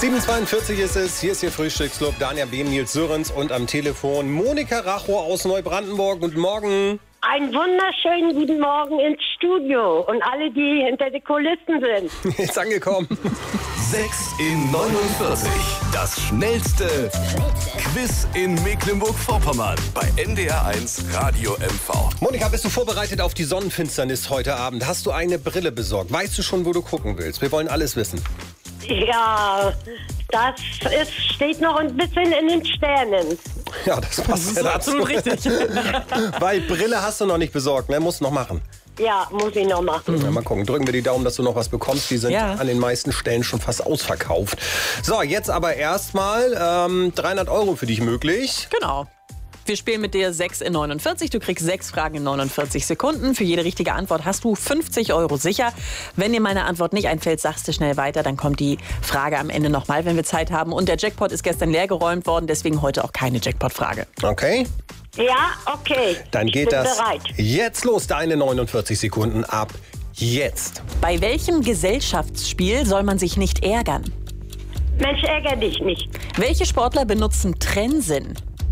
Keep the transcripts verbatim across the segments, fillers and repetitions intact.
sieben Uhr zweiundvierzig ist es. Hier ist Ihr Frühstücksclub. Daniel Behm, Nils Sörens und am Telefon Monika Rachow aus Neubrandenburg. Guten Morgen. Einen wunderschönen guten Morgen ins Studio und alle, die hinter den Kulissen sind. Jetzt angekommen. sechs in neunundvierzig. Das schnellste Quiz in Mecklenburg-Vorpommern bei N D R eins Radio M V. Monika, bist du vorbereitet auf die Sonnenfinsternis heute Abend? Hast du eine Brille besorgt? Weißt du schon, wo du gucken willst? Wir wollen alles wissen. Ja, das ist, steht noch ein bisschen in den Sternen. Ja, das passt. Das ist ja absolut richtig. Weil Brille hast du noch nicht besorgt, ne? Musst noch machen. Ja, muss ich noch machen. Ja, mal gucken. Drücken wir die Daumen, dass du noch was bekommst. Die sind Ja. an den meisten Stellen schon fast ausverkauft. So, jetzt aber erstmal ähm, dreihundert Euro für dich möglich. Genau. Wir spielen mit dir sechs in neunundvierzig. Du kriegst sechs Fragen in neunundvierzig Sekunden. Für jede richtige Antwort hast du fünfzig Euro sicher. Wenn dir meine Antwort nicht einfällt, sagst du schnell weiter. Dann kommt die Frage am Ende nochmal, wenn wir Zeit haben. Und der Jackpot ist gestern leergeräumt worden, deswegen heute auch keine Jackpot-Frage. Okay? Ja, okay. Dann geht ich bin das bereit. jetzt los. Deine neunundvierzig Sekunden ab jetzt. Bei welchem Gesellschaftsspiel soll man sich nicht ärgern? Mensch, ärger dich nicht. Welche Sportler benutzen Trennsinn?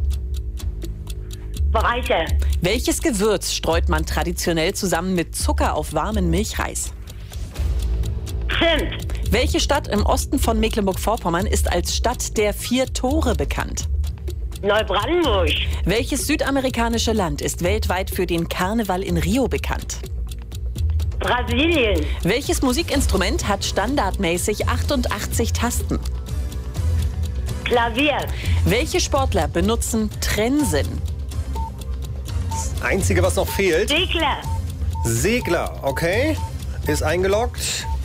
Weiter. Welches Gewürz streut man traditionell zusammen mit Zucker auf warmen Milchreis? Zimt. Welche Stadt im Osten von Mecklenburg-Vorpommern ist als Stadt der vier Tore bekannt? Neubrandenburg. Welches südamerikanische Land ist weltweit für den Karneval in Rio bekannt? Brasilien. Welches Musikinstrument hat standardmäßig achtundachtzig Tasten? Klavier. Welche Sportler benutzen Trennsinn? Einzige, was noch fehlt. Segler. Segler, okay. Ist eingeloggt.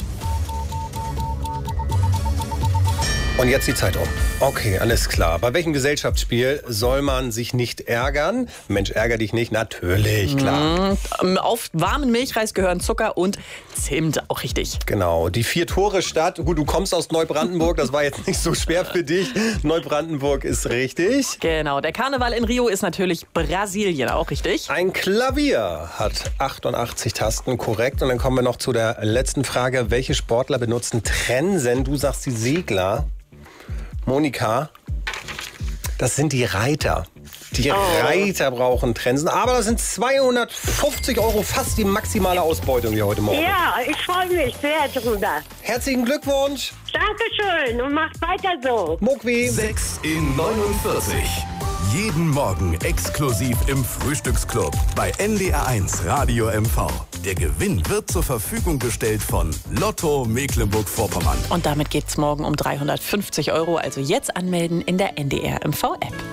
Und jetzt die Zeit um. Okay, alles klar. Bei welchem Gesellschaftsspiel soll man sich nicht ärgern? Mensch, ärger dich nicht. Natürlich, klar. Mhm. Auf warmen Milchreis gehören Zucker und Zimt, auch richtig. Genau, die Vier-Tore-Stadt. Gut, du kommst aus Neubrandenburg, das war jetzt nicht so schwer für dich. Neubrandenburg ist richtig. Genau, der Karneval in Rio ist natürlich Brasilien, auch richtig. Ein Klavier hat achtundachtzig Tasten, korrekt. Und dann kommen wir noch zu der letzten Frage. Welche Sportler benutzen Trennsinn? Du sagst die Segler. Monika, das sind die Reiter. Die Oh. Reiter brauchen Trensen. Aber das sind zweihundertfünfzig Euro, fast die maximale Ausbeutung hier heute Morgen. Ja, ich freue mich sehr drüber. Herzlichen Glückwunsch. Dankeschön und macht weiter so. Mokwi. sechs in neunundvierzig. Jeden Morgen exklusiv im Frühstücksclub bei N D R eins Radio M V. Der Gewinn wird zur Verfügung gestellt von Lotto Mecklenburg-Vorpommern. Und damit geht's morgen um dreihundertfünfzig Euro. Also jetzt anmelden in der N D R M V App.